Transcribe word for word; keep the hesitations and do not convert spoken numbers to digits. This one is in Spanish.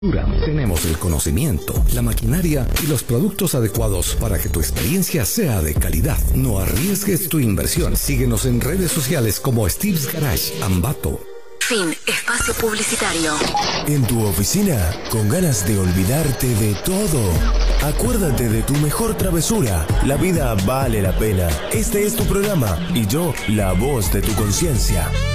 Tenemos el conocimiento, la maquinaria y los productos adecuados para que tu experiencia sea de calidad. No arriesgues tu inversión. Síguenos en redes sociales como Steve's Garage, Ambato. Fin. Espacio publicitario. En tu oficina, con ganas de olvidarte de todo. Acuérdate de tu mejor travesura. La vida vale la pena. Este es tu programa y yo, la voz de tu conciencia.